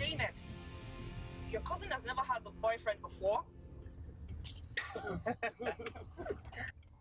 Janet, your cousin has never had a boyfriend before?